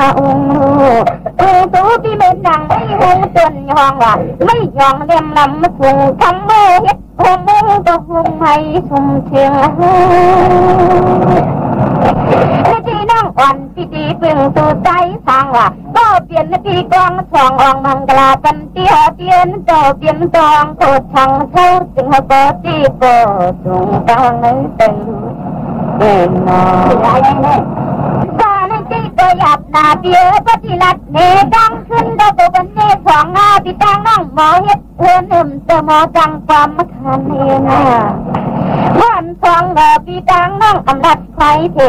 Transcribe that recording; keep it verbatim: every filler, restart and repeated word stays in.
องค์องค์สูที่เป็นดังไม่หงจนยองว่าไม่ยองเลี่ยมลำสูงทำเมื่อเฮ็ดหงมงตกลงให้ชุมเชียงที่น้องอ่อนที่ดีเพิ่งสู่ใจสร้างว่าก็เปลี่ยนที่กองทองอองมังกลากันเตี้ยเตียนเจ้าเปลี่ยนตองโคตรช่างเท่าจึงหากที่โกสูงตองนึงเต็มเอ็นนอตาในที่ก็หยับหน้าเบี้ยปฏิลัดเนดังขึ้นดอกบันเนสองหน้าที่ตั้งน้องหมอเฮ็ดเพื่อนหนึ่งเตมอจังความมะขันเองนะวันสองดอกที่ตั้งน้องอำลัดไฟเท